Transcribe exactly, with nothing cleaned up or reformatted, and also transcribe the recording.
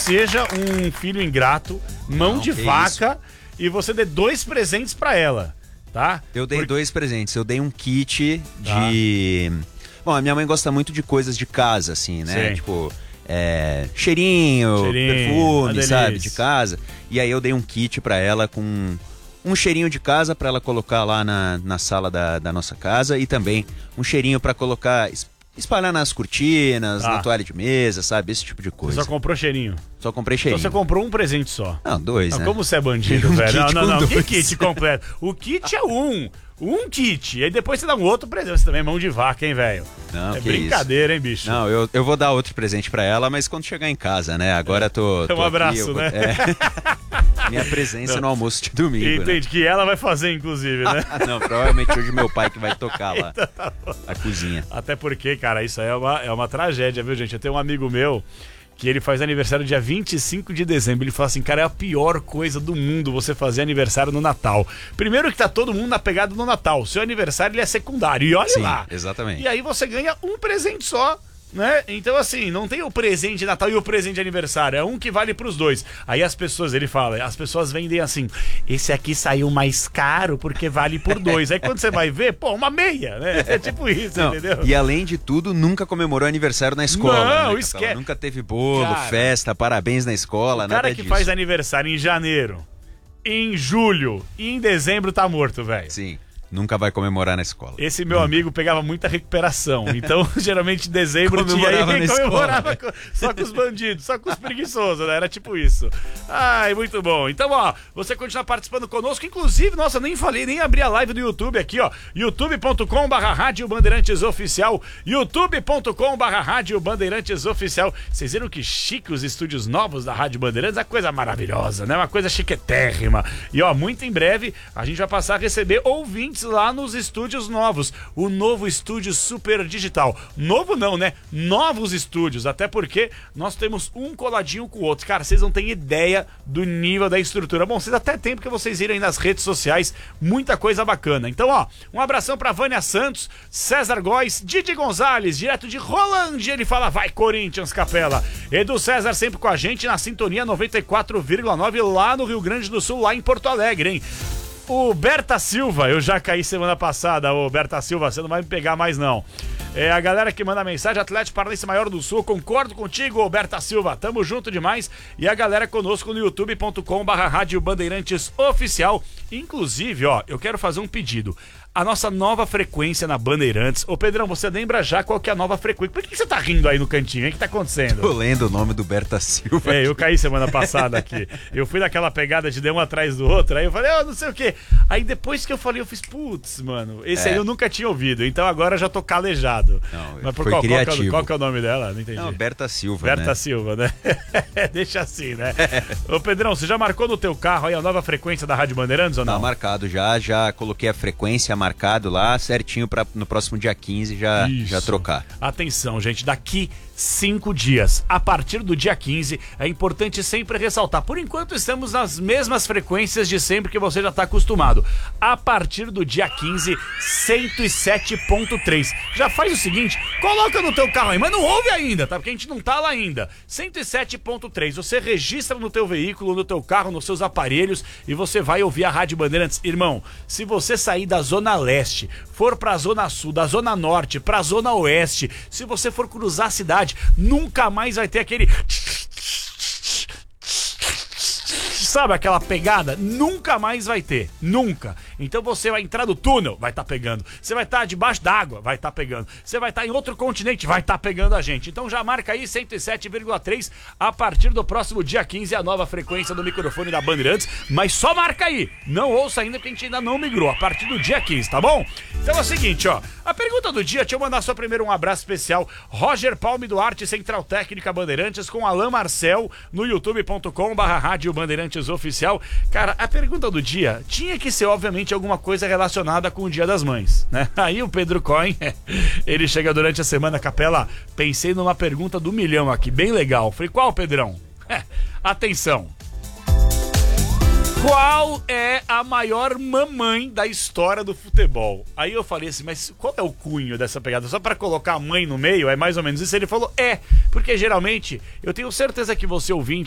seja um filho ingrato, mão Não, de que vaca, e você dê dois presentes pra ela, tá? Eu dei Porque... dois presentes. Eu dei um kit de... Tá. Bom, a minha mãe gosta muito de coisas de casa, assim, né? Sim. Tipo, é, cheirinho, cheirinho, perfume, sabe? De casa. E aí eu dei um kit pra ela com um cheirinho de casa pra ela colocar lá na, na sala da, da nossa casa. E também um cheirinho pra colocar... espalhar nas cortinas, ah. na toalha de mesa, sabe? Esse tipo de coisa. Você só comprou cheirinho? Só comprei cheirinho. Então você comprou um presente só? Não, dois, não, né? Como você é bandido, um velho? Não, não, não. Dois. Que kit completo? O kit é um. Um kit. E aí depois você dá um outro presente. Você também é mão de vaca, hein, velho? Não, é que brincadeira, isso. hein, bicho? Não, eu, eu vou dar outro presente pra ela, mas quando chegar em casa, né? Agora tô... tô um abraço, aqui, eu, né? É, minha presença não. no almoço de domingo, Entende, né? que ela vai fazer, inclusive, né? Não, provavelmente hoje meu pai que vai tocar lá então, tá a cozinha. Até porque, cara, isso aí é uma, é uma tragédia, viu, gente? Eu tenho um amigo meu que ele faz aniversário dia vinte e cinco de dezembro. Ele fala assim, cara, é a pior coisa do mundo você fazer aniversário no Natal. Primeiro que tá todo mundo na pegada no Natal. Seu aniversário ele é secundário. E olha Sim, lá. Exatamente. E aí você ganha um presente só. Né? Então assim, não tem o presente de Natal e o presente de aniversário, é um que vale pros dois. Aí as pessoas, ele fala, as pessoas vendem assim, esse aqui saiu mais caro porque vale por dois. Aí quando você vai ver, pô, uma meia, né? É tipo isso, não, entendeu? E além de tudo, nunca comemorou aniversário na escola. Não, né, esquece. Nunca teve bolo, cara, festa, parabéns na escola, o nada cara que disso. faz aniversário em janeiro, em julho e em dezembro tá morto, velho. Sim. Nunca vai comemorar na escola. Esse meu amigo pegava muita recuperação. Então, geralmente, em dezembro tinha aí quem comemorava com, só com os bandidos, só com os preguiçosos, né? Era tipo isso. Ai, muito bom. Então, ó, você continua participando conosco. Inclusive, nossa, nem falei, nem abri a live do YouTube aqui, ó. youtube ponto com barra Rádio Bandeirantes Oficial. youtube ponto com barra Rádio Bandeirantes Oficial. Vocês viram que chique os estúdios novos da Rádio Bandeirantes? É coisa maravilhosa, né? Uma coisa chiquetérrima. E, ó, muito em breve, a gente vai passar a receber ouvintes lá nos estúdios novos, o novo estúdio Super Digital. Novo não, né? Novos estúdios, até porque nós temos um coladinho com o outro. Cara, vocês não têm ideia do nível da estrutura. Bom, vocês até tem porque vocês irem nas redes sociais, muita coisa bacana. Então, ó, um abração pra Vânia Santos, César Góes, Didi Gonzalez, direto de Rolândia, ele fala, vai Corinthians, Capela. Edu César sempre com a gente na sintonia noventa e quatro vírgula nove lá no Rio Grande do Sul, lá em Porto Alegre, hein? O Berta Silva, eu já caí semana passada, ô Berta Silva, você não vai me pegar mais não. É a galera que manda mensagem, Atlético Paranaense Maior do Sul, concordo contigo, ô Berta Silva, tamo junto demais. E a galera conosco no youtube ponto com barra Rádio Bandeirantes Oficial. Inclusive, ó, eu quero fazer um pedido. A nossa nova frequência na Bandeirantes. Ô Pedrão, você lembra já qual que é a nova frequência? Por que você tá rindo aí no cantinho, hein? O que tá acontecendo? Tô lendo o nome do Berta Silva. É, eu caí semana passada aqui. Eu fui naquela pegada de um atrás do outro, aí eu falei, oh, não sei o quê. Aí depois que eu fali, eu fiz, putz, mano, esse é. aí eu nunca tinha ouvido, então agora eu já tô calejado. Não, mas por foi qual, criativo. Qual que, é, qual que é o nome dela? Não entendi. Não, Berta Silva, Berta né? Silva, né? Deixa assim, né? Ô Pedrão, você já marcou no teu carro aí a nova frequência da Rádio Bandeirantes ou não? Tá marcado já, já coloquei a frequência marcado lá, certinho para no próximo dia quinze já, já trocar. Atenção, gente, daqui cinco dias, a partir do dia quinze, é importante sempre ressaltar, por enquanto estamos nas mesmas frequências de sempre que você já está acostumado. A partir do dia quinze, cento e sete ponto três. Já faz o seguinte, coloca no teu carro aí, mas não ouve ainda, tá? Porque a gente não tá lá ainda. cento e sete ponto três, você registra no teu veículo, no teu carro, nos seus aparelhos e você vai ouvir a Rádio Bandeirantes. Irmão, se você sair da Zona Leste, for pra Zona Sul, da Zona Norte, pra Zona Oeste, se você for cruzar a cidade, nunca mais vai ter aquele... Sabe aquela pegada? Nunca mais vai ter. Nunca. Então você vai entrar no túnel, vai estar tá pegando. Você vai estar tá debaixo d'água, vai estar tá pegando. Você vai estar tá em outro continente, vai estar tá pegando a gente. Então já marca aí cento e sete vírgula três a partir do próximo dia quinze, a nova frequência do microfone da Bandeirantes. Mas só marca aí. Não ouça ainda porque a gente ainda não migrou. A partir do dia quinze, tá bom? Então é o seguinte, ó. A pergunta do dia, deixa eu mandar só primeiro um abraço especial. Roger Palme Duarte, Central Técnica Bandeirantes, com Alain Marcel, no youtube ponto com barra Rádio Bandeirantes Oficial. Cara, a pergunta do dia tinha que ser, obviamente, alguma coisa relacionada com o Dia das Mães, né? Aí o Pedro Cohen, ele chega durante a semana, Capela, pensei numa pergunta do milhão aqui, bem legal. Falei, qual, Pedrão? É, atenção. Qual é a maior mamãe da história do futebol? Aí eu falei assim, mas qual é o cunho dessa pegada? Só pra colocar a mãe no meio? É mais ou menos isso? Ele falou, é, porque geralmente, eu tenho certeza que você ouvinte